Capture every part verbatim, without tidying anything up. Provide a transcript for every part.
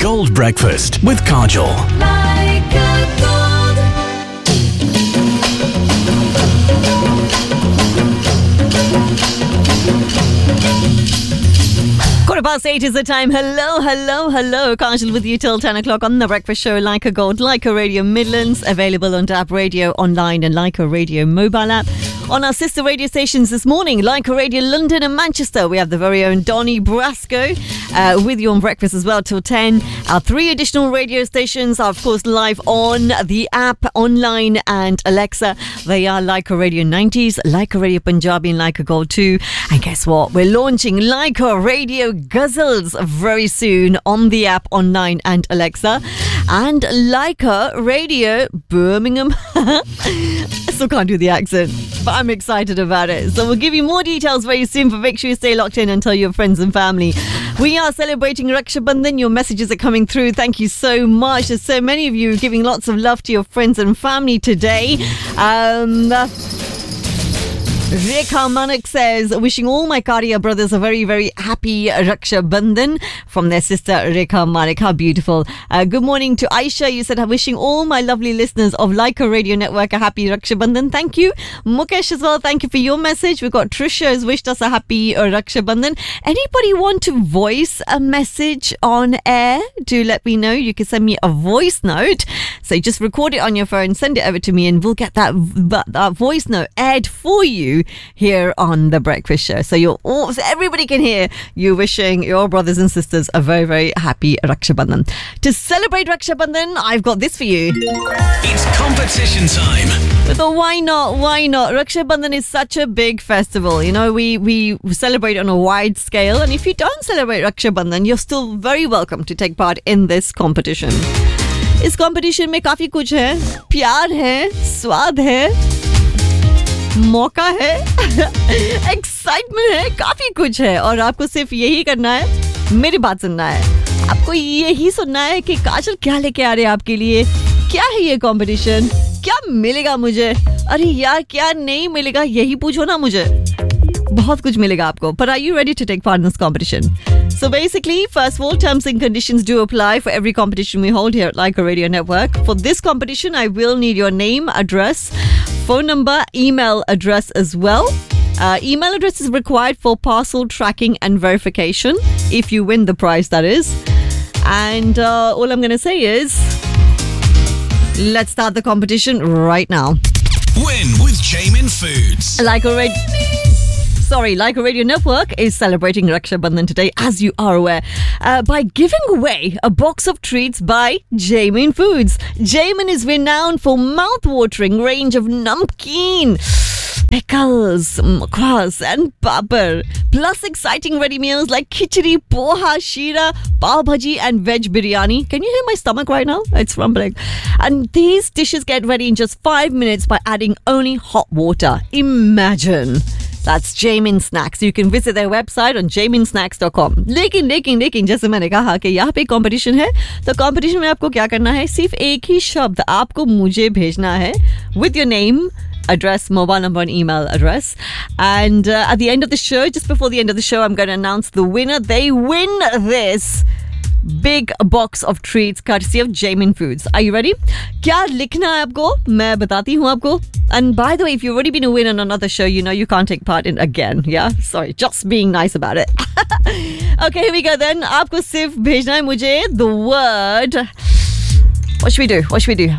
Gold Breakfast with Kajol. Like a gold. Quarter past eight is the time. Hello, hello, hello. Kajol with you till ten o'clock on The Breakfast Show. Leica Gold, Leica Radio Midlands. Available on Dab Radio Online and Leica Radio Mobile app. On our sister radio stations this morning, Leica Radio London and Manchester, we have the very own Donny Brasco uh, with you on breakfast as well till ten. Our three additional radio stations are, of course, live on the app, online and Alexa. They are Leica Radio nineties, Leica Radio Punjabi and Leica Gold two. And guess what? We're launching Leica Radio Ghazals very soon on the app, online and Alexa. And Leica Radio Birmingham. I still can't do the accent, but I'm excited about it. So we'll give you more details very soon, but make sure you stay locked in and tell your friends and family. We are celebrating Raksha Bandhan. Your messages are coming through. Thank you so much. There's so many of you giving lots of love to your friends and family today. Um... Rekha Manak says, wishing all my Karia brothers a very, very happy Raksha Bandhan from their sister Rekha Manak. How beautiful. Uh, good morning to Aisha. You said, I'm wishing all my lovely listeners of Leica Radio Network a happy Raksha Bandhan. Thank you. Mukesh as well, thank you for your message. We've got Trisha who's wished us a happy uh, Raksha Bandhan. Anybody want to voice a message on air? Do let me know. You can send me a voice note. So just record it on your phone, send it over to me, and we'll get that, that voice note aired for you here on The Breakfast Show. So you're all, so everybody can hear you wishing your brothers and sisters a very, very happy Raksha Bandhan. To celebrate Raksha Bandhan, I've got this for you. It's competition time. So why not? Why not? Raksha Bandhan is such a big festival. You know, we, we celebrate on a wide scale. And if you don't celebrate Raksha Bandhan, you're still very welcome to take part in this competition. इस competition में काफी कुछ है. प्यार है, स्वाद है, मौका है, एक्साइटमेंट है, काफी कुछ है. और आपको सिर्फ यही करना है, मेरी बात सुनना है. आपको यही सुनना है कि काजल क्या लेके आ रहे हैं आपके लिए. क्या है ये कंपटीशन, क्या मिलेगा मुझे, अरे यार क्या नहीं मिलेगा, यही पूछो ना मुझे. बहुत कुछ मिलेगा आपको. But are you ready to take part in this competition? So basically, first of all, terms and conditions do apply for every competition we hold here at Leica Radio Network. For this competition, I will need your name, address, phone number, email address as well. Uh, email address is required for parcel tracking and verification, if you win the prize, that is. And uh, all I'm going to say is, let's start the competition right now. Win with Jamin Foods. Leica Radio... Sorry, Leica Radio Network is celebrating Raksha Bandhan today, as you are aware, uh, by giving away a box of treats by Jamin Foods. Jamin is renowned for mouth-watering range of namkeen, pickles, kwas and papad, plus exciting ready meals like khichdi, poha, sheera, pav bhaji and veg biryani. Can you hear my stomach right now? It's rumbling. And these dishes get ready in just five minutes by adding only hot water. Imagine. That's Jamin Snacks. You can visit their website on jamin snacks dot com. लेकिन लेकिन लेकिन जैसे मैंने कहा कि यहाँ पे competition है, तो कंपटीशन में आपको क्या करना है, सिर्फ एक ही शब्द आपको मुझे भेजना है with your name, address, mobile number and email address. And uh, at the end of the show, just before the end of the show, I'm going to announce the winner. They win this big box of treats courtesy of Jamin Foods. Are you ready? क्या लिखना है आपको, मैं बताती हूँ आपको. And by the way, if you've already been a winner on another show, you know you can't take part in again. Yeah? Sorry, just being nice about it. Okay, here we go then. आपको सिर्फ भेजना है मुझे the word. What should we do? What should we do?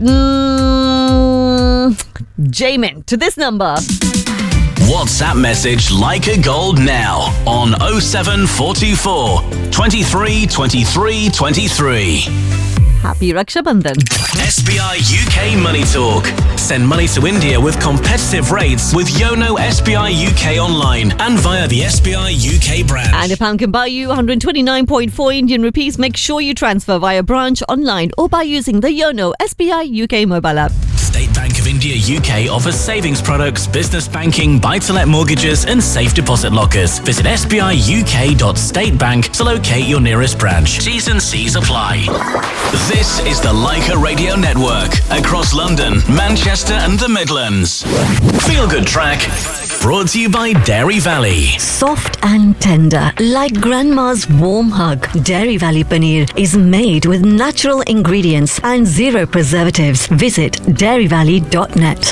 Mm, Jamin to this number. WhatsApp message Leica Gold now on oh seven four two four, twenty-three, twenty-three, twenty-three. Happy Raksha Bandhan. S B I U K Money Talk. Send money to India with competitive rates with Yono S B I U K online and via the S B I U K branch. And a pound can buy you one hundred twenty-nine point four Indian rupees. Make sure you transfer via branch, online or by using the Yono S B I U K mobile app. State Bank of India U K offers savings products, business banking, buy-to-let mortgages and safe deposit lockers. Visit s b i u k dot state bank to locate your nearest branch. T's and C's apply. This is the Leica Radio Network across London, Manchester and the Midlands. Feel good track Brought to you by Dairy Valley. Soft and tender, like grandma's warm hug. Dairy Valley Paneer is made with natural ingredients and zero preservatives. Visit dairy valley dot net.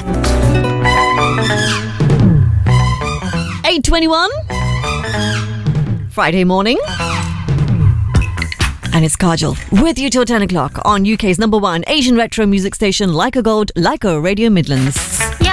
eight twenty-one, Friday morning. And it's Kajal with you till ten o'clock on U K's number one Asian retro music station, Like a Gold, Like a Radio Midlands.